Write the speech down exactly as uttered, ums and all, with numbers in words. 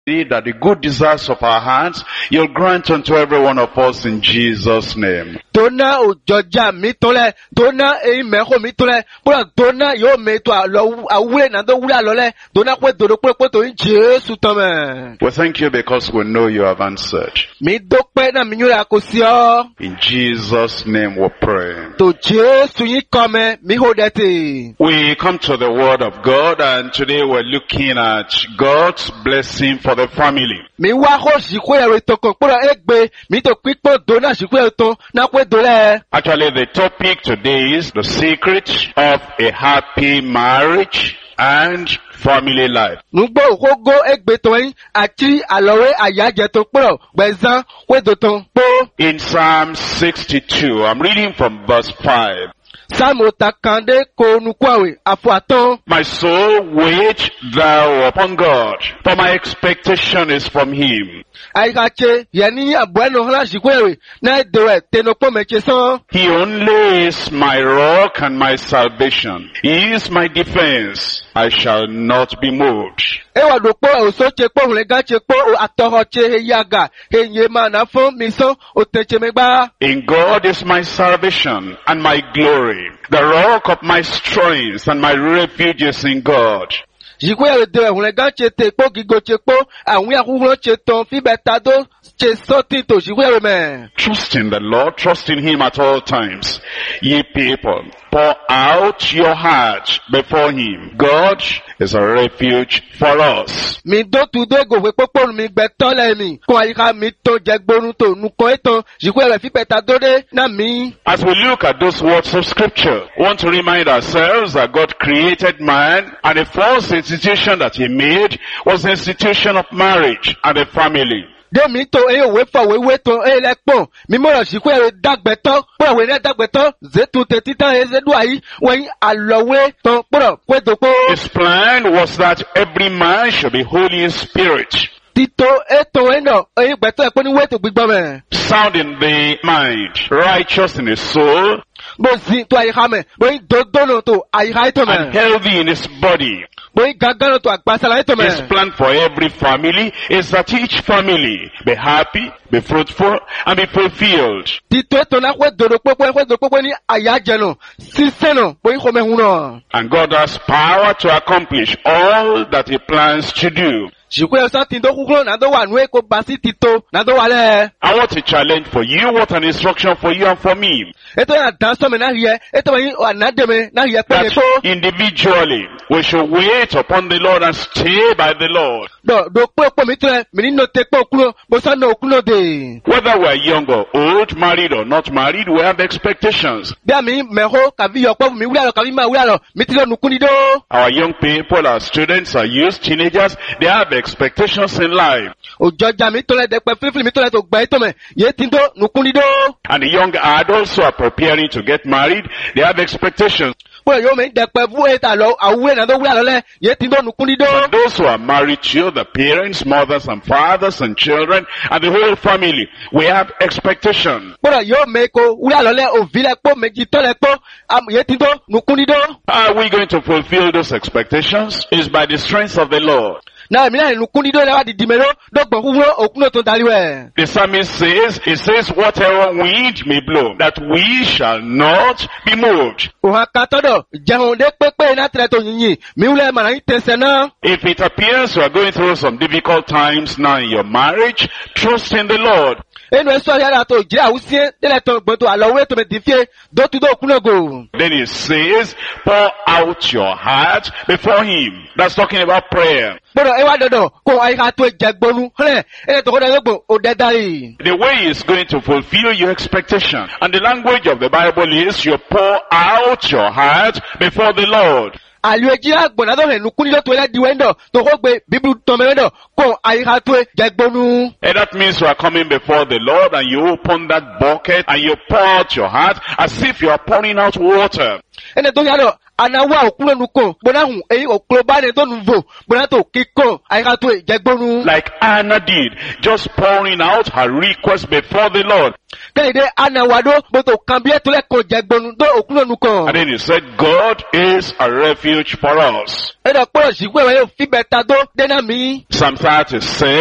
that the good desires of our hearts, you'll grant unto every one of us in Jesus' name. Dona o Georgia mitole, dona e meho mitole, pura dona yo meto alo awule na do wula lole, dona kwe dodo kwe kwe to in Jesu tome. We thank you because we know you have answered. Mi dokpe na minyo ya kosio. In Jesus' name we pray. To Jesu yi kome mi hodete. We come to the word of God, and today we're looking at God's blessing for the family. Mi wa ho shikwe ya retoko, pura egbe, mi to kwikpo dona shikwe to, na kwe dole. Actually, the topic today is the secret of a happy marriage and family life. Nugbo ogo egbe to yin, ati alowe ayaje to puro, bezan, we do ton, po. In Psalm sixty-two, I'm reading from verse five. Samo takande ko nukwawe, afuaton. My soul, wait thou upon God, for my expectation is from him. Aikache, yani abueno hla shikwewe, na dewe, tenokpo meche son. He only is my rock and my salvation. He is my defense. I shall not be moved. Ewa dokpo o so chepo hulega chepo o atoho che he yaga, he yema na fon mison o teche megba. In God is my salvation and my glory. The rock of my strength and my refuge is in God. Jikwe dewe hulega che tepo gigo chepo, anwi akuhulo che ton fi betado che soti to jikwe me. Trust in the Lord, trust in him at all times. Ye people, pour out your heart before him. God is a refuge for us. Mi do tudo go we popo mi betole mi. Ko ayika mi to jegborun to nuko eton, jikwe fi betado de na mi. As we look at those words of scripture, we want to remind ourselves that God created man, and the first institution that he made was the institution of marriage and a family. De mi to e we fa we we to e le pon mi mo ro siku e dagbeto po we ne dagbeto ze tu te titan e ze do ayi we alowe to po kwe do po. His plan was that every man should be holy in spirit, Tito e to e no e gbeto e po ni we to gbigbo me. sound in the mind, righteous in his soul, Bo zi to ayi ha me, bo do do no to ayi ha to and me. healthy in his body. Bo gaga no to agbasala to me. His plan for every family is that each family be happy, be fruitful, and be fulfilled. Tito e to na kwe do do popo e kwe do popo ni ayaje no. Sise no, bo ko me hu no. And God has power to accomplish all that he plans to do. Jikwe sa tindo kuklo na do wa nu e ko basi tito na do wa le. And what a challenge for you, what an instruction for you and for me. Eto ya danso me na hiye, eto yi anade me na hiye pe That ko. individually we should wait upon the Lord and stay by the Lord. Do do po po mi tire, mi ni no te po kulo, bo sa no kulo de. Whether we are young or old, married or not married, we have expectations. Bi ami me ho ka vi yo po mi wura lo ka vi ma wura lo, mi ti lo nu kuni do. Our young people, our students, our youth, teenagers, they have expectations in life. Ojoja mi tole de pe fifili mi tole to gba ito me, ye ti do nu kuni do. And the young adults who are preparing to get married, they have expectations. Po yo me de pe fu eta lo, awure na do wura lo le, ye ti do nu kuni do. But those who are married to, the parents, mothers and fathers and children, and the whole family, we have expectation. Po yo me ko wura lo le o vile po meji tole po, am ye ti do nu kuni do. How are we going to fulfill those expectations? Is by the strength of the Lord. Na mi na nu kuni do le wa di dimero, do gbo hu o kuno to daliwe. The psalmist says, it says, whatever wind may blow, that we shall not be moved. O ha ka todo, jehun de pepe na tre to yinyin, mi wule ma na tense na. If it appears you are going through some difficult times now in your marriage, trust in the Lord. Enu eso yara to je awusie, de le to gbo to alowe to me difie, do tu do kuno go. Then it says, pour out your heart before him. That's talking about prayer. Boro ewa dodo, ko ai ka to jegbonu, hele, ele to ko da gbo o de dari. The way is going to fulfill your expectation. And the language of the Bible is you pour out your heart before the Lord. Alueji agbona do nu kuni do to le diwendo, to ko gbe Bible to me wendo, ko ai ka to jegbonu. And that means you are coming before the Lord and you open that bucket and you pour out your heart as if you are pouring out water. Ene to yaro anawa okulo nuko. Bona hu eyi okulo bane to nuvo. Bona to kiko. Ayika to ejegbonu. Like Anna did, just pouring out her request before the Lord. Kayide anawa do boto kambie to le ko jegbonu do okulo nuko. And then he said, God is a refuge for us. Edo poro sigwe wa yo fi beta do dena mi. Psalm thirty-six.